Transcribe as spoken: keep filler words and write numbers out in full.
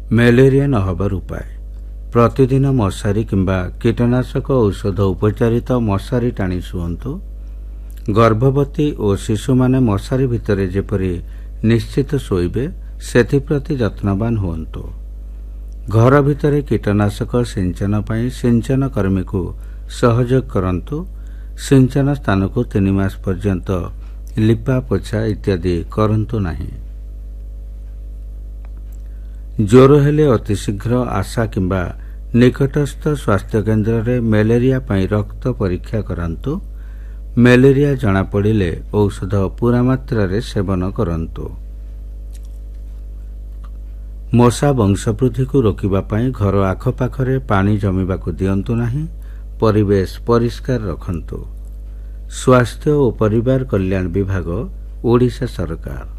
Malaria ନ ହେବାର ଉପାୟ। ପ୍ରତିଦିନ ମଶାରୀ କିମ୍ବା କୀଟନାଶକ ଔଷଧ ଉପଚାରିତ ମଶାରୀ ଟାଣି ଶୁଅନ୍ତୁ। ଗର୍ଭବତୀ ଓ ଶିଶୁମାନେ ମଶାରୀ ଭିତରେ ଯେପରି ନିଶ୍ଚିତ ଶୋଇବେ ସେଥିପ୍ରତି ଯତ୍ନବାନ ହୁଅନ୍ତୁ। ଘର ଭିତରେ କୀଟନାଶକ ସିଞ୍ଚନ ପାଇଁ ସିଞ୍ଚନ କର୍ମୀକୁ ସହଯୋଗ କରନ୍ତୁ। ସିଞ୍ଚନ ସ୍ଥାନକୁ ତିନି ମାସ ପର୍ଯ୍ୟନ୍ତ ଲିପା ପୋଛା ଇତ୍ୟାଦି କରନ୍ତୁ ନାହିଁ। ଜ୍ୱର ହେଲେ ଅତିଶୀଘ୍ର ଆଶା କିମ୍ବା ନିକଟସ୍ଥ ସ୍ୱାସ୍ଥ୍ୟକେନ୍ଦ୍ରରେ ମ୍ୟାଲେରିଆ ପାଇଁ ରକ୍ତ ପରୀକ୍ଷା କରାନ୍ତୁ। ମ୍ୟାଲେରିଆ ଜଣାପଡ଼ିଲେ ଔଷଧ ପୂରା ମାତ୍ରାରେ ସେବନ କରନ୍ତୁ। ମଶା ବଂଶବୃଦ୍ଧିକୁ ରୋକିବା ପାଇଁ ଘର ଆଖପାଖରେ ପାଣି ଜମିବାକୁ ଦିଅନ୍ତୁ ନାହିଁ। ପରିବେଶ ପରିଷ୍କାର ରଖନ୍ତୁ। ସ୍ୱାସ୍ଥ୍ୟ ଓ ପରିବାର କଲ୍ୟାଣ ବିଭାଗ, ଓଡ଼ିଶା ସରକାର।